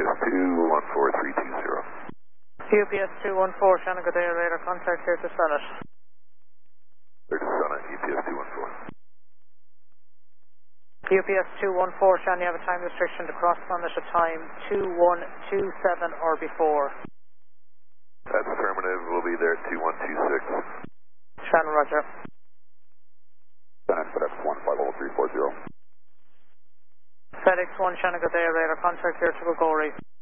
UPS 214320. UPS 214, Shannon, good day, radar contact here to Summit. There's Summit, UPS 214. UPS 214, Shannon, you have a time restriction to cross Summit at time 2127 or before. That's affirmative, we'll be there at 2126. Shannon, roger. FedEx 150340. FedEx 1, Shannon, good day, radar contact here to Gogori.